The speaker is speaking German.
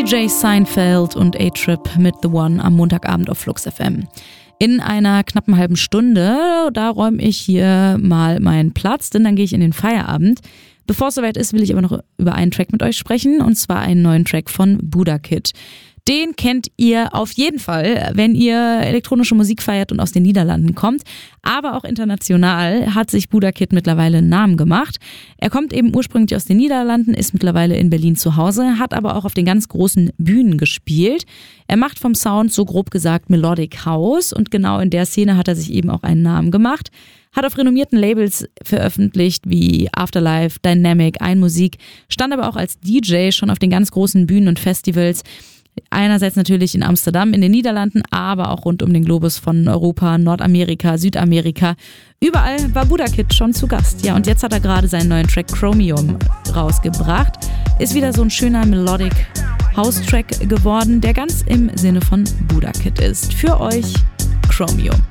Jay Seinfeld und A-Trip mit The One am Montagabend auf Flux FM. In einer knappen halben Stunde, da räume ich hier mal meinen Platz, denn dann gehe ich in den Feierabend. Bevor es soweit ist, will ich aber noch über einen Track mit euch sprechen, und zwar einen neuen Track von Buddha Kid. Den kennt ihr auf jeden Fall, wenn ihr elektronische Musik feiert und aus den Niederlanden kommt. Aber auch international hat sich Buddha Kid mittlerweile einen Namen gemacht. Er kommt eben ursprünglich aus den Niederlanden, ist mittlerweile in Berlin zu Hause, hat aber auch auf den ganz großen Bühnen gespielt. Er macht vom Sound so grob gesagt Melodic House, und genau in der Szene hat er sich eben auch einen Namen gemacht. Hat auf renommierten Labels veröffentlicht wie Afterlife, Dynamic, Einmusik, stand aber auch als DJ schon auf den ganz großen Bühnen und Festivals. Einerseits natürlich in Amsterdam, in den Niederlanden, aber auch rund um den Globus von Europa, Nordamerika, Südamerika. Überall war Buddha Kid schon zu Gast. Ja, und jetzt hat er gerade seinen neuen Track Chromium rausgebracht. Ist wieder so ein schöner Melodic House-Track geworden, der ganz im Sinne von Buddha Kid ist. Für euch Chromium.